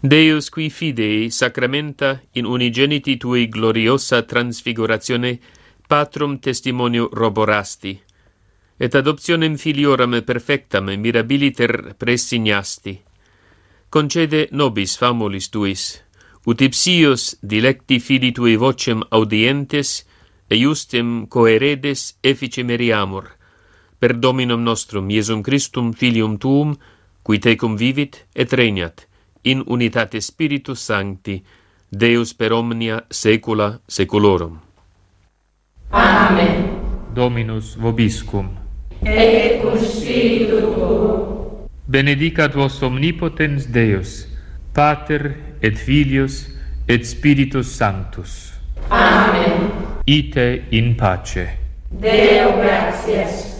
Deus qui fidei sacramenta in unigeniti tui gloriosa transfiguratione patrum testimonio roborasti, et adoptionem filioram perfectam mirabiliter presignasti. Concede nobis famulis tuis, ut ipsius dilecti fili tui vocem audientes, e justem coeredes effice meriamur, per Dominum nostrum Iesum Christum filium tuum, qui tecum vivit et regnat, in unitate Spiritus Sancti, Deus per omnia saecula saeculorum. Amen. Dominus vobiscum. Et cum spiritu tuo. Benedicat vos omnipotens Deus, Pater et Filius et Spiritus Sanctus. Amen. Ite in pace. Deo gratias.